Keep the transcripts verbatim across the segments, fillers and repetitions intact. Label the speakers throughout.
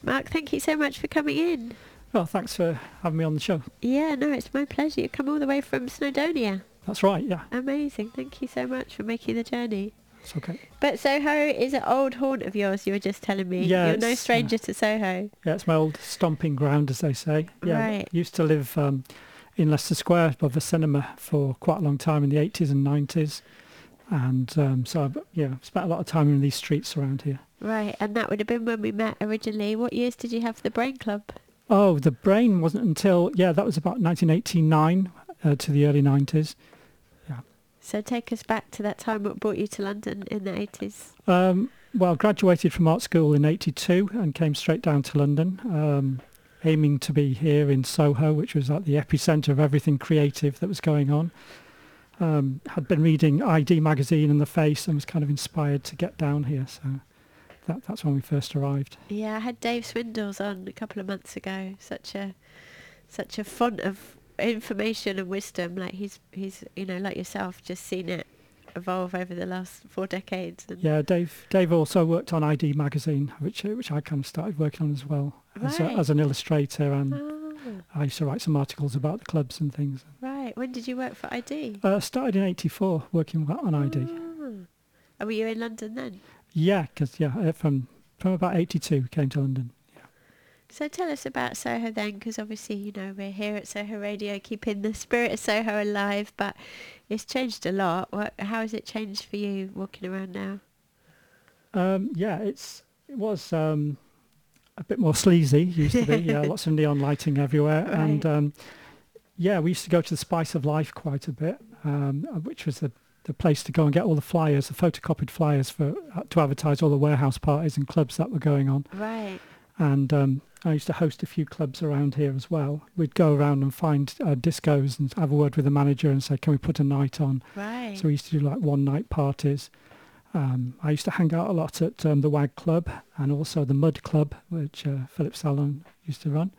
Speaker 1: Mark, thank you so much for coming in.
Speaker 2: Well, thanks for having me on the show.
Speaker 1: Yeah, no, it's my pleasure. You come all the way from Snowdonia.
Speaker 2: That's right, yeah.
Speaker 1: Amazing. Thank you so much for making the journey.
Speaker 2: It's okay.
Speaker 1: But Soho is an old haunt of yours, you were just telling me.
Speaker 2: Yeah,
Speaker 1: You're no
Speaker 2: it's,
Speaker 1: stranger
Speaker 2: uh,
Speaker 1: to Soho.
Speaker 2: Yeah, it's my old stomping ground, as they say. Yeah,
Speaker 1: Right.
Speaker 2: I used to live um, in Leicester Square above the cinema for quite a long time in the eighties and nineties. And um, so, I've, yeah, spent a lot of time in these streets around here.
Speaker 1: Right, and that would have been when we met originally. What years did you have the Brain Club?
Speaker 2: Oh, the Brain wasn't until, yeah, that was about nineteen eighty-nine uh, to the early nineties. Yeah.
Speaker 1: So take us back to that time. What brought you to London in the eighties?
Speaker 2: Um, well, graduated from art school in eighty-two and came straight down to London, um, aiming to be here in Soho, which was like the epicentre of everything creative that was going on. Um, had been reading I D magazine and The Face and was kind of inspired to get down here. So that, that's when we first arrived.
Speaker 1: Yeah, I had Dave Swindles on a couple of months ago. Such a such a font of information and wisdom. Like he's he's you know like yourself, just seen it evolve over the last four decades. And
Speaker 2: Yeah, Dave. Dave also worked on I D magazine, which which I kind of started working on as well as, a,
Speaker 1: Right.
Speaker 2: as an illustrator, and
Speaker 1: Oh,
Speaker 2: I used to write some articles about the clubs and things.
Speaker 1: right. When did you work for I D?
Speaker 2: Uh, started in eighty-four working on I D.
Speaker 1: Oh. And were you in London then?
Speaker 2: Yeah, because yeah, uh, from from about eighty-two came to London.
Speaker 1: So tell us about Soho then, because obviously, you know, we're here at Soho Radio keeping the spirit of Soho alive, but it's changed a lot. What, how has it changed for you walking around now?
Speaker 2: Um, yeah, it's it was um, a bit more sleazy. Used to be, yeah, lots of neon lighting everywhere,
Speaker 1: Right.
Speaker 2: and um, yeah, we used to go to the Spice of Life quite a bit, um, uh, which was the the place to go and get all the flyers, the photocopied flyers for uh, to advertise all the warehouse parties and clubs that were going on.
Speaker 1: Right.
Speaker 2: And um, I used to host a few clubs around here as well. We'd go around and find uh, discos and have a word with the manager and say, can we put a night on?
Speaker 1: Right.
Speaker 2: So we used to do like one night parties. Um, I used to hang out a lot at um, the Wag Club and also the Mud Club, which uh, Philip Salon used to run.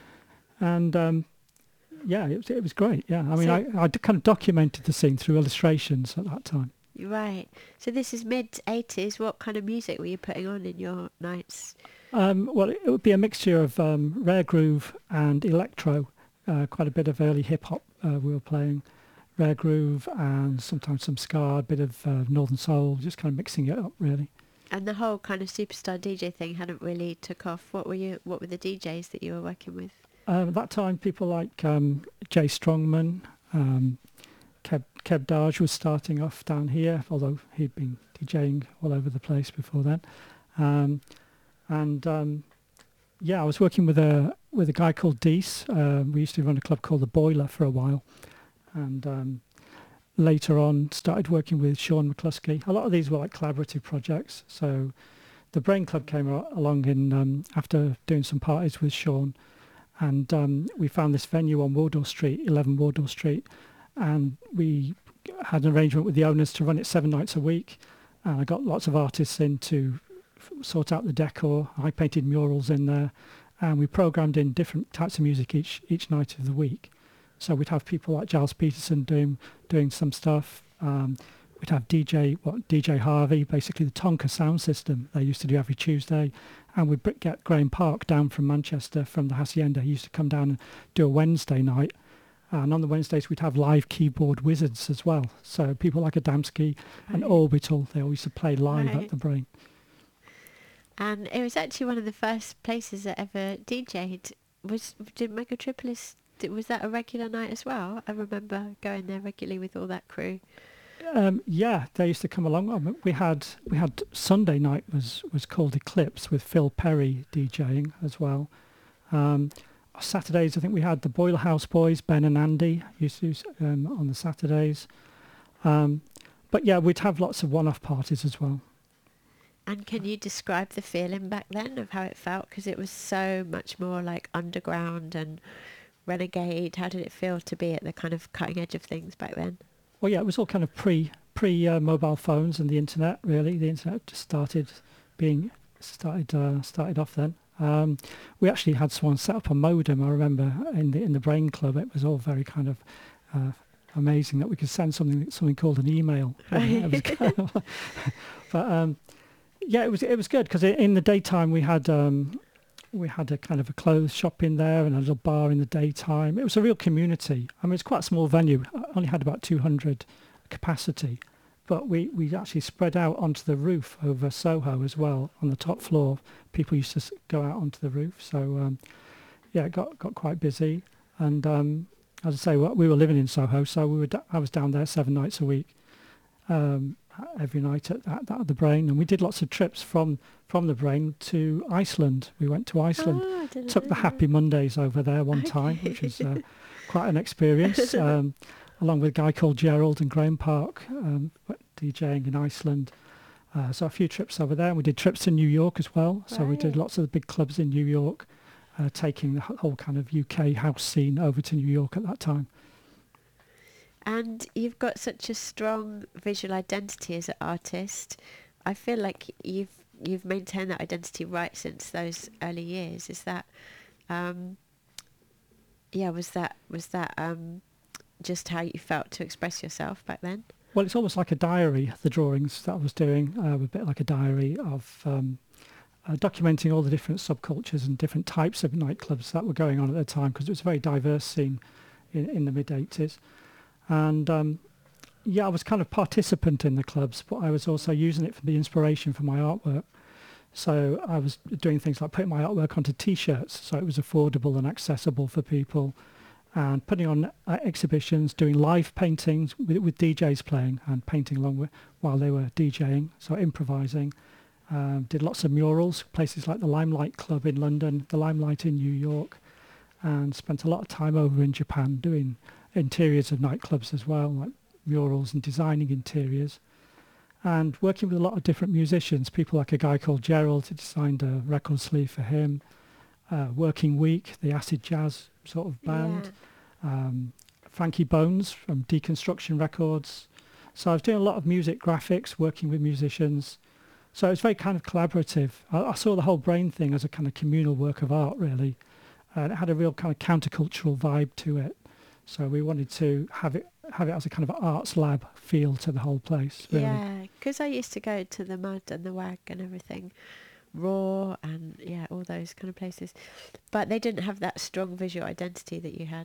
Speaker 2: And um, yeah, it was, it was great. Yeah, I mean,
Speaker 1: So-
Speaker 2: I, I d- kind of documented the scene through illustrations at that time.
Speaker 1: Right. So this is mid eighties. What kind of music were you putting on in your nights?
Speaker 2: Um, well, it would be a mixture of um, rare groove and electro. Uh, quite a bit of early hip hop uh, we were playing, rare groove and sometimes some ska, a bit of uh, northern soul, just kind of mixing it up really.
Speaker 1: And the whole kind of superstar D J thing hadn't really took off. What were you? What were the D Js that you were working with?
Speaker 2: Um, at that time, people like um, Jay Strongman, um, Keb, Keb Darge was starting off down here, although he'd been DJing all over the place before then. Um, and um, yeah, I was working with a with a guy called Deese. Uh, we used to run a club called The Boiler for a while, and um, later on started working with Sean McCluskey. A lot of these were like collaborative projects. So the Brain Club came a- along in um, after doing some parties with Sean. And um, we found this venue on Wardour Street, eleven Wardour Street, and we had an arrangement with the owners to run it seven nights a week. And I got lots of artists in to f- sort out the decor. I painted murals in there, and we programmed in different types of music each each night of the week. So we'd have people like Giles Peterson doing doing some stuff. Um, we'd have D J what D J Harvey, basically the Tonka sound system they used to do every Tuesday. And we'd br- get Graham Park down from Manchester, from the Hacienda. He used to come down and do a Wednesday night. And on the Wednesdays, we'd have live keyboard wizards as well. So people like Adamski and
Speaker 1: Right.
Speaker 2: Orbital, they always used to play live
Speaker 1: Right.
Speaker 2: at the Brain.
Speaker 1: And it was actually one of the first places that ever D J'd. Was did Megatropolis? Did, was that a regular night as well? I remember going there regularly with all that crew.
Speaker 2: Um, yeah, they used to come along. Um, We had we had Sunday night was, was called Eclipse with Phil Perry DJing as well. Um, Saturdays, I think we had the Boiler House Boys, Ben and Andy, used to use, um, on the Saturdays. Um, but yeah, we'd have lots of one-off parties as well.
Speaker 1: And can you describe the feeling back then of how it felt? Because it was so much more like underground and renegade. How did it feel to be at the kind of cutting edge of things back then?
Speaker 2: Well, yeah, it was all kind of pre pre uh, mobile phones and the internet. Really, the internet just started being started uh, started off then. Um, we actually had someone set up a modem. I remember in the in the Brain Club. It was all very kind of uh, amazing that we could send something something called an email. It was kind of like- but um, yeah, it was it was good because in the daytime we had um, we had a kind of a clothes shop in there and a little bar in the daytime. It was a real community. I mean, it's quite a small venue. I only had about two hundred capacity, but we, we actually spread out onto the roof over Soho as well. On the top floor, people used to s- go out onto the roof. So, um, yeah, it got, got quite busy. And um, as I say, well, we were living in Soho, so we were d- I was down there seven nights a week, um, every night at, at, at the Brain. And we did lots of trips from, from the Brain to Iceland. We went to Iceland,
Speaker 1: Oh, I didn't
Speaker 2: took
Speaker 1: know
Speaker 2: the
Speaker 1: that.
Speaker 2: Happy Mondays over there one time, which was uh, quite an experience, um, along with a guy called Gerald and Graham Park, um, DJing in Iceland. Uh, so a few trips over there. And we did trips to New York as well. So we did
Speaker 1: Right.
Speaker 2: lots of the big clubs in New York, uh, taking the wh- whole kind of U K house scene over to New York at that time.
Speaker 1: And you've got such a strong visual identity as an artist. I feel like you've you've maintained that identity right since those early years. Is that, um, yeah, was that was that um, just how you felt to express yourself back then?
Speaker 2: Well, it's almost like a diary, the drawings that I was doing, uh, were a bit like a diary of um, uh, documenting all the different subcultures and different types of nightclubs that were going on at the time, because it was a very diverse scene in, in the mid-eighties. And um, yeah, I was kind of participant in the clubs, but I was also using it for the inspiration for my artwork. So I was doing things like putting my artwork onto T-shirts, so it was affordable and accessible for people, and putting on uh, exhibitions, doing live paintings with, with D Js playing and painting along with while they were DJing, so improvising. Um, did lots of murals, places like the Limelight Club in London, the Limelight in New York, and spent a lot of time over in Japan doing interiors of nightclubs as well, like murals and designing interiors, and working with a lot of different musicians, people like a guy called Gerald who designed a record sleeve for him, uh, Working Week, the acid jazz sort of band, um, Frankie Bones from Deconstruction Records. So I was doing a lot of music graphics, working with musicians. So it's very kind of collaborative. I, I saw the whole Brain thing as a kind of communal work of art, really. And it had a real kind of countercultural vibe to it. So we wanted to have it have it as a kind of arts lab feel to the whole place, really.
Speaker 1: Yeah, because I used to go to the Mud and the Wag and everything, Raw and yeah, all those kind of places, but they didn't have that strong visual identity that you had.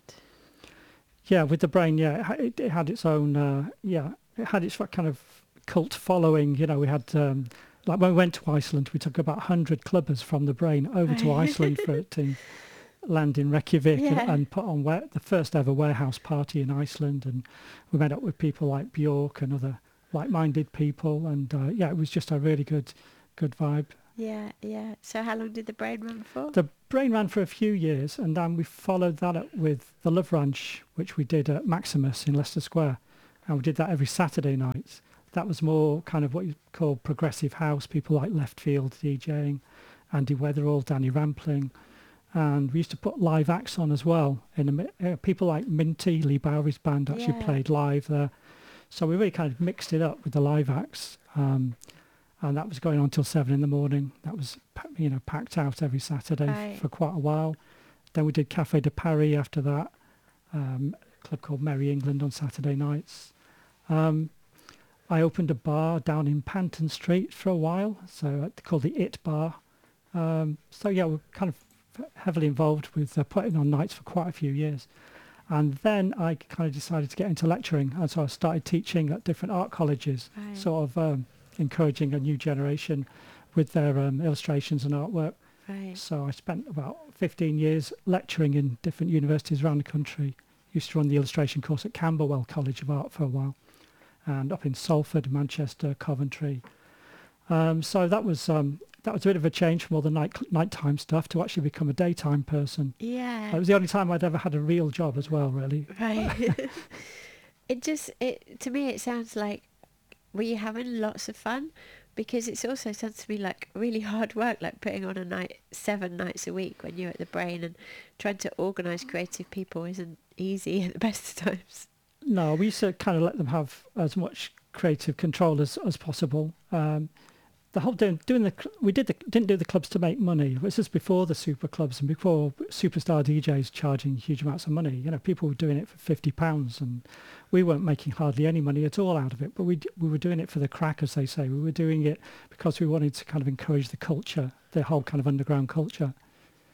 Speaker 2: Yeah, with the Brain, yeah, it, ha- it, it had its own, uh, yeah, it had its kind of cult following. You know, we had, um, like when we went to Iceland, we took about one hundred clubbers from the Brain over to Iceland for it to land in Reykjavik and,
Speaker 1: Yeah.
Speaker 2: and put on where, the first ever warehouse party in Iceland. And we met up with people like Bjork and other like-minded people. And uh, yeah, it was just a really good, good vibe.
Speaker 1: Yeah, yeah. So how long did the Brain run for?
Speaker 2: The Brain ran for a few years, and then we followed that up with the Love Ranch, which we did at Maximus in Leicester Square, and we did that every Saturday night. That was more kind of what you call progressive house, people like Left Field DJing, Andy Weatherall, Danny Rampling, and we used to put live acts on as well. In the, mi- uh, people like Minty, Lee Bowery's band, actually
Speaker 1: Yeah.
Speaker 2: played live there. So we really kind of mixed it up with the live acts. Um, and that was going on till seven in the morning. That was, pa- you know, packed out every Saturday f-
Speaker 1: Right.
Speaker 2: for quite a while. Then we did Café de Paris after that, um, a club called Merry England on Saturday nights. Um, I opened a bar down in Panton Street for a while, so uh, called the It Bar. Um, so yeah, we're kind of f- heavily involved with uh, putting on nights for quite a few years. And then I kind of decided to get into lecturing, and so I started teaching at different art colleges,
Speaker 1: Right.
Speaker 2: sort of um, encouraging a new generation with their um, illustrations and artwork.
Speaker 1: Right.
Speaker 2: So I spent about fifteen years lecturing in different universities around the country. Used to run the illustration course at Camberwell College of Art for a while, and up in Salford, Manchester, Coventry. Um, so that was um, that was a bit of a change from all the night nighttime stuff to actually become a daytime person.
Speaker 1: Yeah.
Speaker 2: It was the only time I'd ever had a real job as well, really.
Speaker 1: Right. It just it to me it sounds like were you having lots of fun? Because it also sounds to me like really hard work, like putting on a night seven nights a week when you're at the Brain, and trying to organise creative people isn't easy at the best of times.
Speaker 2: No, we used to kind of let them have as much creative control as, as possible. Um, the whole doing, doing the cl- we did the, didn't do the clubs to make money. This is before the super clubs and before superstar D Js charging huge amounts of money. You know, people were doing it for fifty pounds, and we weren't making hardly any money at all out of it. But we d- we were doing it for the crack, as they say. We were doing it because we wanted to kind of encourage the culture, the whole kind of underground culture.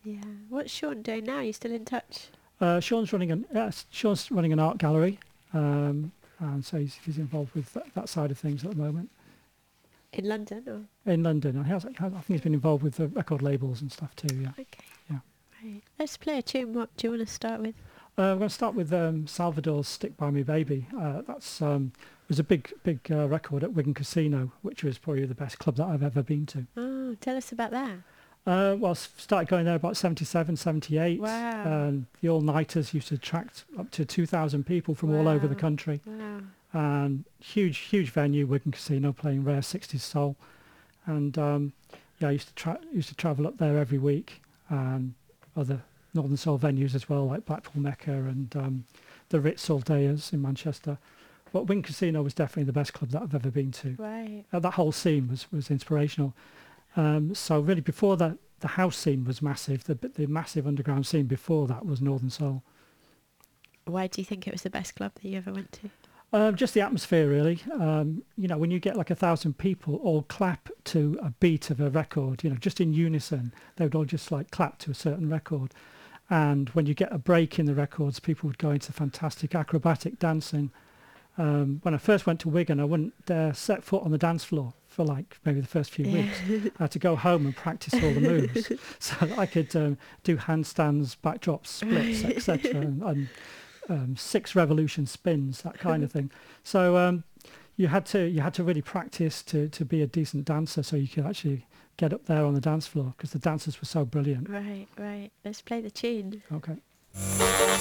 Speaker 1: Yeah. What's Sean doing now? Are you still in touch?
Speaker 2: Uh, Sean's running an uh, Sean's running an art gallery, um, and so he's, he's involved with that, that side of things at the moment
Speaker 1: In London? Or?
Speaker 2: in London. I, has, I think he's been involved with the record labels and stuff too. Yeah.
Speaker 1: Okay.
Speaker 2: Yeah.
Speaker 1: Right. Let's play a tune. What do you want to start with?
Speaker 2: Uh, I'm going to start with um, Salvador's "Stick by Me, Baby." Uh, that's um, was a big, big uh, record at Wigan Casino, which was probably the best club that I've ever been to.
Speaker 1: Oh, tell us about that.
Speaker 2: Uh, well, I started going there about seventy-seven, seventy-eight.
Speaker 1: Wow.
Speaker 2: And the all-nighters used to attract up to two thousand people from all over the
Speaker 1: Wow.
Speaker 2: country.
Speaker 1: Wow.
Speaker 2: And huge, huge venue, Wigan Casino, playing rare sixties soul. And um, yeah, I used to tra- used to travel up there every week, and other Northern Soul venues as well, like Blackpool Mecca and um, the Ritz Aldeas in Manchester. But Wigan Casino was definitely the best club that I've ever been to.
Speaker 1: Right.
Speaker 2: Uh, that whole scene was, was inspirational. Um, so really before that, the house scene was massive. The, the massive underground scene before that was Northern Soul.
Speaker 1: Why do you think it was the best club that you ever went to?
Speaker 2: Um, just the atmosphere, really. Um, you know, when you get like a thousand people all clap to a beat of a record, you know, just in unison, they would all just like clap to a certain record. And when you get a break in the records, people would go into fantastic acrobatic dancing. Um, when I first went to Wigan, I wouldn't dare set foot on the dance floor for like maybe the first few
Speaker 1: Yeah.
Speaker 2: weeks. I had to go home and practice all the moves so that I could um, do handstands, backdrops, splits, et cetera, and, and um, six revolution spins, that kind of thing. So um, you had to you had to really practice to to be a decent dancer, so you could actually get up there on the dance floor because the dancers were so brilliant.
Speaker 1: Right, right. Let's play the tune.
Speaker 2: Okay.